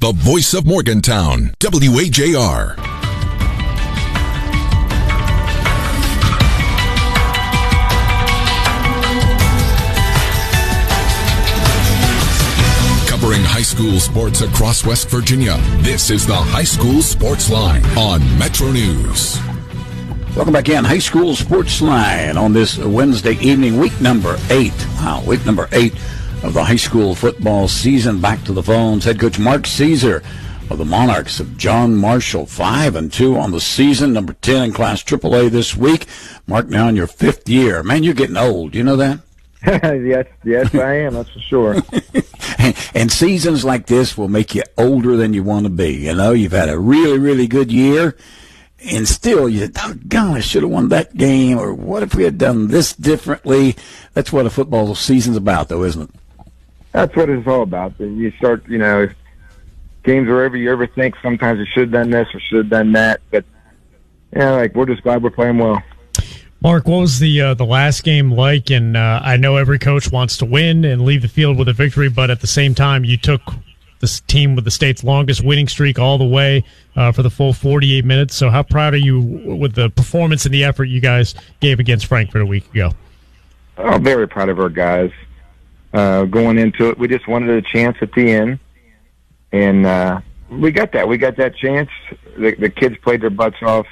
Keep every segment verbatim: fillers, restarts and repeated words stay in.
the voice of Morgantown, W A J R. Covering high school sports across West Virginia, this is the High School Sports Line on Metro News. Welcome back in. High School Sports Line on this Wednesday evening, week number eight. Wow, week number eight of the high school football season. Back to the phones. Head coach Mark Caesar of the Monarchs of John Marshall, five and two on the season, number ten in Class triple A this week. Mark, now in your fifth year. Man, you're getting old. You know that? yes, yes, I am. That's for sure. and, and seasons like this will make you older than you want to be. You know, you've had a really, really good year, and still you, doggone, I should have won that game, or what if we had done this differently? That's what a football season's about, though, isn't it? That's what it's all about. You start, you know, games wherever you ever think sometimes you should have done this or should have done that. But, you know, like, we're just glad we're playing well. Mark, what was the uh, the last game like? And uh, I know every coach wants to win and leave the field with a victory, but at the same time, you took this team with the state's longest winning streak all the way uh, for the full forty-eight minutes. So how proud are you with the performance and the effort you guys gave against Frankfort a week ago? Oh, very proud of our guys. Uh, going into it, we just wanted a chance at the end, and uh, we got that. We got that chance. The, the kids played their butts off,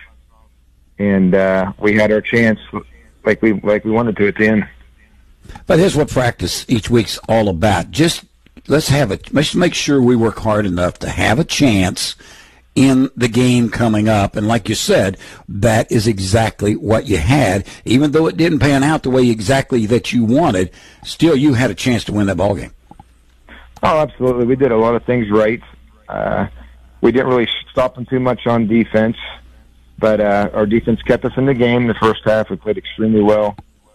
and uh, we had our chance, like we like we wanted to at the end. But here's what practice each week's all about. Just let's have it. Let's make sure we work hard enough to have a chance in the game coming up. And like you said, that is exactly what you had. Even though it didn't pan out the way exactly that you wanted, still you had a chance to win that ball game. Oh, absolutely. We did a lot of things right. Uh, we didn't really stop them too much on defense, but uh, our defense kept us in the game. The first half, we played extremely well.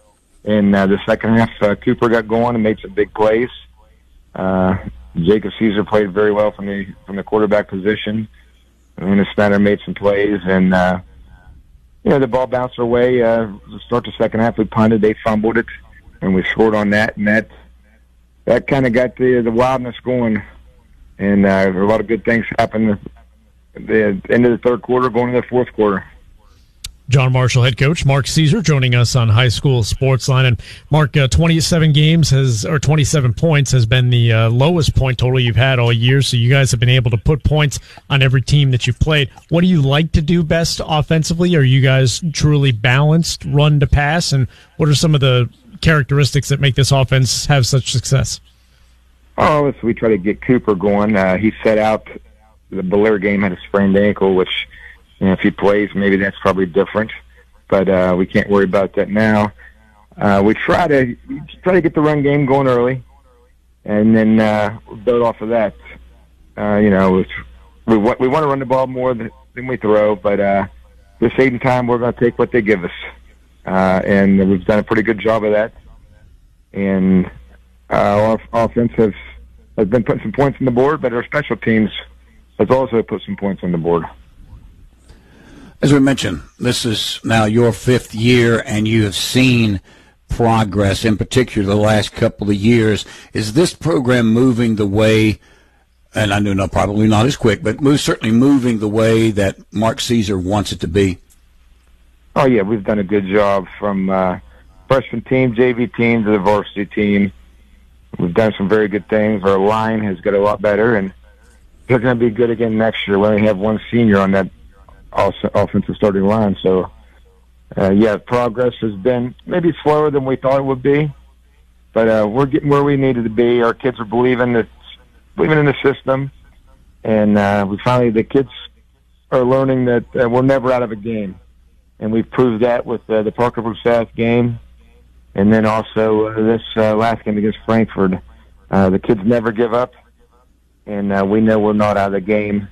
In uh, the second half, uh, Cooper got going and made some big plays. Uh, Jacob Caesar played very well from the from the quarterback position. And Snyder made some plays, and uh, you know the ball bounced our way. Uh, to start the second half, we punted, they fumbled it, and we scored on that, and that that kind of got the the wildness going. And uh, a lot of good things happened at the end of the third quarter, going into the fourth quarter. John Marshall head coach Mark Caesar joining us on High School Sports Line. And Mark, uh, twenty-seven games has or twenty-seven points has been the uh, lowest point total you've had all year. So you guys have been able to put points on every team that you've played. What do you like to do best offensively? Are you guys truly balanced, run to pass? And what are some of the characteristics that make this offense have such success? Oh, so we try to get Cooper going. Uh, he set out the Belair game, had a sprained ankle, which, you know, if he plays, maybe that's probably different. But uh, we can't worry about that now. Uh, we try to try to get the run game going early, and then uh, build off of that. Uh, you know, it's, we want we want to run the ball more than, than we throw, but uh, this same time we're going to take what they give us, uh, and we've done a pretty good job of that. And uh, our offense has has been putting some points on the board, but our special teams has also put some points on the board. As we mentioned, this is now your fifth year, and you have seen progress, in particular the last couple of years. Is this program moving the way, and I know not probably not as quick, but move, certainly moving the way that Mark Caesar wants it to be? Oh, yeah, we've done a good job from uh, freshman team, J V team, to the varsity team. We've done some very good things. Our line has got a lot better, and they're going to be good again next year. We only have one senior on that offensive starting line. So, uh, yeah, progress has been maybe slower than we thought it would be, but uh, we're getting where we needed to be. Our kids are believing that, believing in the system, and uh, we finally the kids are learning that uh, we're never out of a game, and we've proved that with uh, the Parkersburg South game, and then also uh, this uh, last game against Frankfort. Uh, the kids never give up, and uh, we know we're not out of the game.